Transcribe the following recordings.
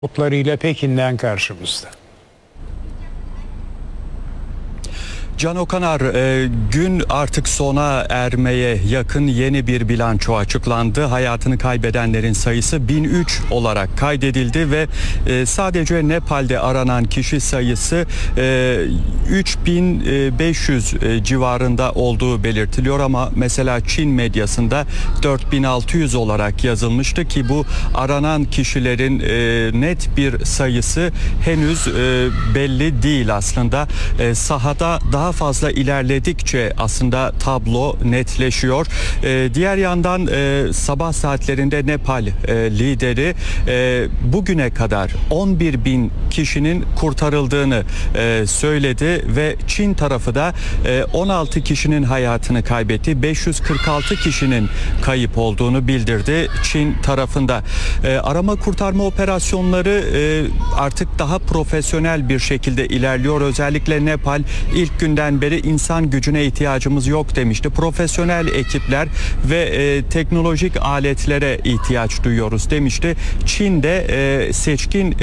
Notlarıyla Pekin'den karşımızda. Can Okanar, gün artık sona ermeye yakın yeni bir bilanço açıklandı. Hayatını kaybedenlerin sayısı 1003 olarak kaydedildi ve sadece Nepal'de aranan kişi sayısı 3500 civarında olduğu belirtiliyor ama mesela Çin medyasında 4600 olarak yazılmıştı ki bu aranan kişilerin net bir sayısı henüz belli değil aslında. Sahada daha fazla ilerledikçe aslında tablo netleşiyor. Diğer yandan sabah saatlerinde Nepal lideri bugüne kadar 11 bin kişinin kurtarıldığını söyledi ve Çin tarafı da 16 kişinin hayatını kaybetti. 546 kişinin kayıp olduğunu bildirdi Çin tarafında. Arama kurtarma operasyonları artık daha profesyonel bir şekilde ilerliyor. Özellikle Nepal ilk günden beri insan gücüne ihtiyacımız yok demişti. Profesyonel ekipler ve teknolojik aletlere ihtiyaç duyuyoruz demişti. Çin de seçkin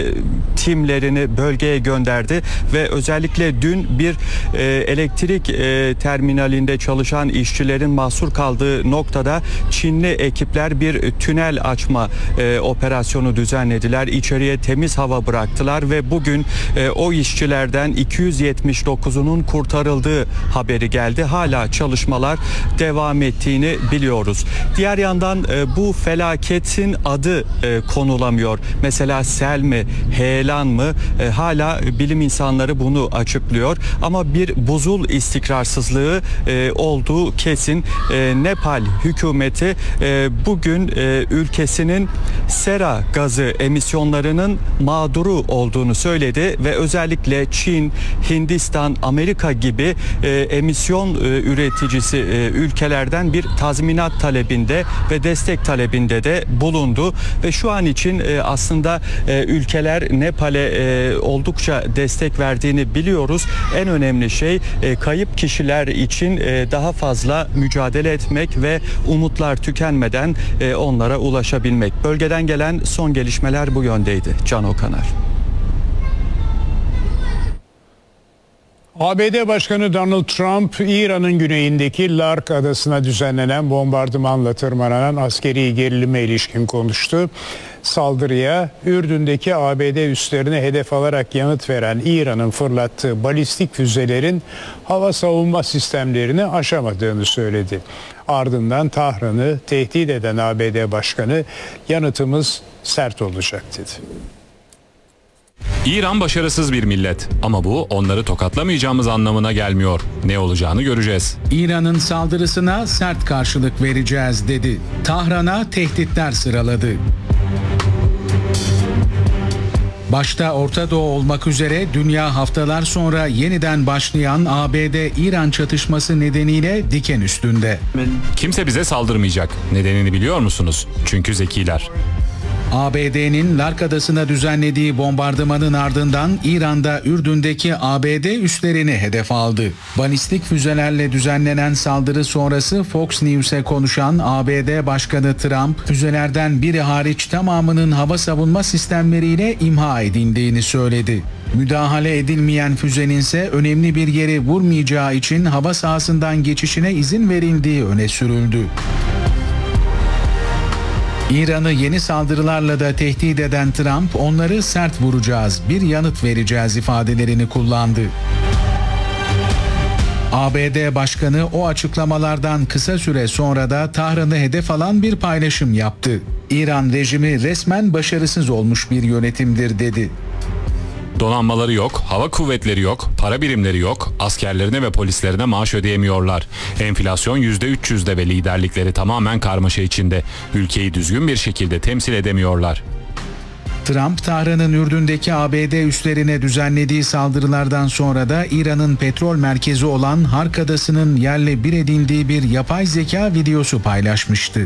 timlerini bölgeye gönderdi ve özellikle dün bir elektrik terminalinde çalışan işçilerin mahsur kaldığı noktada Çinli ekipler bir tünel açma operasyonu düzenlediler. İçeriye temiz hava bıraktılar ve bugün o işçilerden 279'unun kurtarıldığı haberi geldi. Hala çalışmalar devam ettiğini biliyoruz. Diğer yandan bu felaketin adı konulamıyor. Mesela sel mi, heyelan mı? Hala bilim insanları bunu açıklıyor. Ama bir buzul istikrarsızlığı olduğu kesin. Nepal hükümeti bugün ülkesinin sera gazı emisyonlarının mağduru olduğunu söyledi ve özellikle Çin, Hindistan, Amerika gibi emisyon üreticisi ülkelerden bir tazminat talebinde ve destek talebinde de bulundu ve şu an için aslında ülkeler Nepal'e oldukça destek verdiğini biliyoruz. En önemli şey kayıp kişiler için daha fazla mücadele etmek ve umutlar tükenmeden onlara ulaşabilmek. Bölgeden gelen son gelişmeler bu yöndeydi. Can Okanar. ABD Başkanı Donald Trump, İran'ın güneyindeki Lark Adası'na düzenlenen bombardımanla tırmalanan askeri gerilime ilişkin konuştu. Saldırıya Ürdün'deki ABD üslerine hedef alarak yanıt veren İran'ın fırlattığı balistik füzelerin hava savunma sistemlerini aşamadığını söyledi. Ardından Tahran'ı tehdit eden ABD Başkanı yanıtımız sert olacak dedi. İran başarısız bir millet ama bu onları tokatlamayacağımız anlamına gelmiyor. Ne olacağını göreceğiz. İran'ın saldırısına sert karşılık vereceğiz dedi. Tahran'a tehditler sıraladı. Başta Orta Doğu olmak üzere dünya haftalar sonra yeniden başlayan ABD-İran çatışması nedeniyle diken üstünde. Kimse bize saldırmayacak. Nedenini biliyor musunuz? Çünkü zekiler. ABD'nin Lark Adası'na düzenlediği bombardımanın ardından İran'da Ürdün'deki ABD üslerini hedef aldı. Balistik füzelerle düzenlenen saldırı sonrası Fox News'e konuşan ABD Başkanı Trump, füzelerden biri hariç tamamının hava savunma sistemleriyle imha edildiğini söyledi. Müdahale edilmeyen füzenin ise önemli bir yere vurmayacağı için hava sahasından geçişine izin verildiği öne sürüldü. İran'ı yeni saldırılarla da tehdit eden Trump, onları sert vuracağız, bir yanıt vereceğiz ifadelerini kullandı. ABD Başkanı o açıklamalardan kısa süre sonra da Tahran'ı hedef alan bir paylaşım yaptı. İran rejimi resmen başarısız olmuş bir yönetimdir dedi. Donanmaları yok, hava kuvvetleri yok, para birimleri yok, askerlerine ve polislerine maaş ödeyemiyorlar. Enflasyon %300'de ve liderlikleri tamamen karmaşa içinde. Ülkeyi düzgün bir şekilde temsil edemiyorlar. Trump, Tahran'ın Ürdün'deki ABD üslerine düzenlediği saldırılardan sonra da İran'ın petrol merkezi olan Hark Adası'nın yerle bir edildiği bir yapay zeka videosu paylaşmıştı.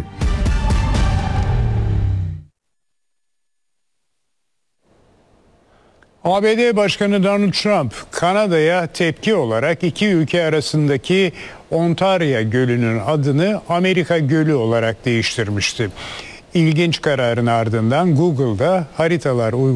ABD Başkanı Donald Trump, Kanada'ya tepki olarak iki ülke arasındaki Ontario Gölü'nün adını Amerika Gölü olarak değiştirmişti. İlginç kararın ardından Google'da haritalar